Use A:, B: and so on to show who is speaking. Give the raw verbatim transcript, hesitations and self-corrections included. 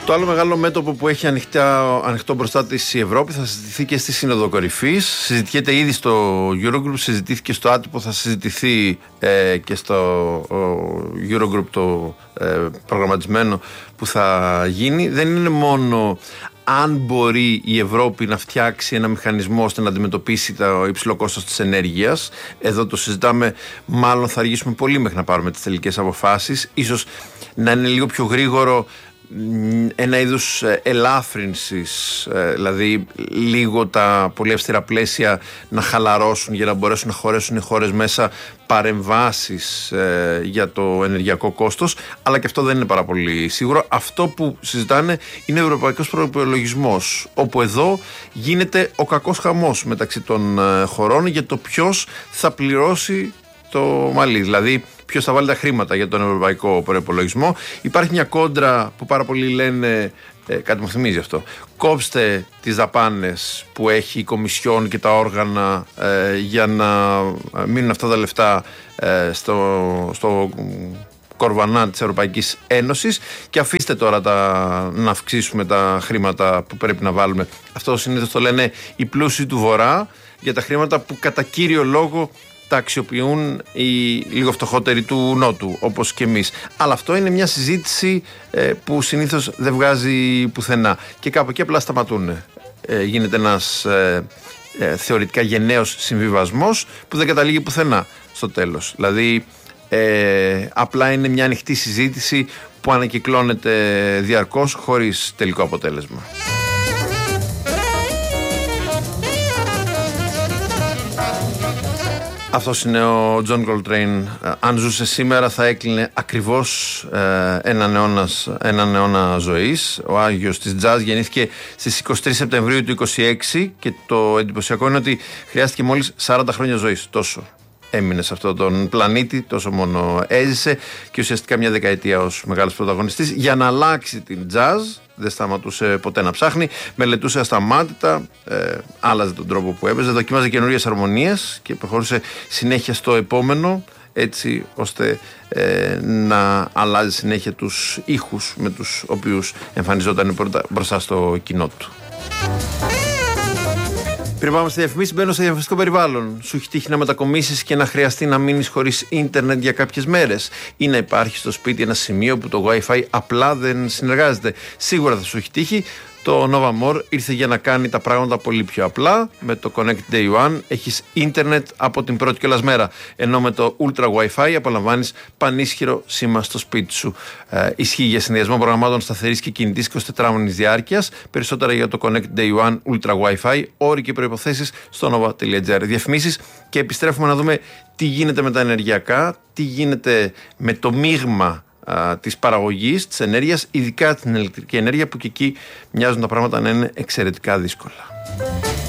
A: Το άλλο μεγάλο μέτωπο που έχει ανοιχτά, ανοιχτό μπροστά της η Ευρώπη θα συζητηθεί και στη Σύνοδο Κορυφής. Συζητιέται ήδη στο Eurogroup, συζητήθηκε στο άτυπο, θα συζητηθεί ε, και στο Eurogroup το ε, προγραμματισμένο που θα γίνει. Δεν είναι μόνο αν μπορεί η Ευρώπη να φτιάξει ένα μηχανισμό ώστε να αντιμετωπίσει το υψηλό κόστος της ενέργειας. Εδώ το συζητάμε, μάλλον θα αργήσουμε πολύ μέχρι να πάρουμε τις τελικές αποφάσεις. Ίσως να είναι λίγο πιο γρήγορο ένα είδους ελάφρυνσης, δηλαδή λίγο τα πολύ αυστηρά πλαίσια να χαλαρώσουν για να μπορέσουν να χωρέσουν οι χώρες μέσα παρεμβάσεις ε, για το ενεργειακό κόστος, αλλά και αυτό δεν είναι πάρα πολύ σίγουρο. Αυτό που συζητάνε είναι ο ευρωπαϊκός προϋπολογισμός, όπου εδώ γίνεται ο κακός χαμός μεταξύ των ε, χωρών για το ποιος θα πληρώσει το μαλλί, δηλαδή ποιος θα βάλει τα χρήματα για τον ευρωπαϊκό προϋπολογισμό. Υπάρχει μια κόντρα που πάρα πολλοί λένε, ε, κάτι μου θυμίζει αυτό, κόψτε τις δαπάνες που έχει η Κομισιόν και τα όργανα ε, για να μείνουν αυτά τα λεφτά ε, στο, στο κορβανά της Ευρωπαϊκής Ένωσης και αφήστε τώρα τα, να αυξήσουμε τα χρήματα που πρέπει να βάλουμε. Αυτό συνήθως το λένε οι πλούσιοι του Βορρά για τα χρήματα που κατά κύριο λόγο τα αξιοποιούν οι λίγο φτωχότεροι του Νότου, όπως και εμείς. Αλλά αυτό είναι μια συζήτηση ε, που συνήθως δεν βγάζει πουθενά. Και κάπου εκεί απλά σταματούν. Ε, γίνεται ένας ε, ε, θεωρητικά γενναίος συμβιβασμός που δεν καταλήγει πουθενά στο τέλος. Δηλαδή, ε, απλά είναι μια ανοιχτή συζήτηση που ανακυκλώνεται διαρκώς χωρίς τελικό αποτέλεσμα. Αυτός είναι ο Τζον Κολτρέιν. Αν ζούσε σήμερα θα έκλεινε ακριβώς ε, έναν, αιώνας, έναν αιώνα ζωής. Ο Άγιος της Τζαζ γεννήθηκε στις εικοστή τρίτη Σεπτεμβρίου του είκοσι έξι και το εντυπωσιακό είναι ότι χρειάστηκε μόλις σαράντα χρόνια ζωής. Τόσο έμεινε σε αυτόν τον πλανήτη, τόσο μόνο έζησε και ουσιαστικά μια δεκαετία ως μεγάλος πρωταγωνιστής για να αλλάξει την τζαζ. Δεν σταματούσε ποτέ να ψάχνει, μελετούσε ασταμάτητα, ε, άλλαζε τον τρόπο που έπαιζε, δοκίμαζε καινούριες αρμονίες και προχωρούσε συνέχεια στο επόμενο, έτσι ώστε ε, να αλλάζει συνέχεια τους ήχους με τους οποίους εμφανιζόταν μπροστά στο κοινό του. Πριν πάμε στη διαφημίση, μπαίνω στο διαφημιστικό περιβάλλον. Σου έχει τύχει να μετακομίσεις και να χρειαστεί να μείνεις χωρίς ίντερνετ για κάποιες μέρες, ή να υπάρχει στο σπίτι ένα σημείο που το Wi-Fi απλά δεν συνεργάζεται? Σίγουρα θα σου έχει τύχει. Το Nova More ήρθε για να κάνει τα πράγματα πολύ πιο απλά. Με το Connect Day One έχεις ίντερνετ από την πρώτη κιόλας μέρα. Ενώ με το Ultra Wi-Fi απολαμβάνεις πανίσχυρο σήμα στο σπίτι σου. Ε, ισχύει για συνδυασμό προγραμμάτων σταθερής και κινητής εικοσιτετράμινης διάρκειας. Περισσότερα για το Connect Day One Ultra Wi-Fi. Όροι και προϋποθέσεις στο nova τελεία gr. Διαφημίσεις και επιστρέφουμε να δούμε τι γίνεται με τα ενεργειακά, τι γίνεται με το μείγμα της παραγωγής, της ενέργειας, ειδικά την ηλεκτρική ενέργεια που και εκεί μοιάζουν τα πράγματα να είναι εξαιρετικά δύσκολα.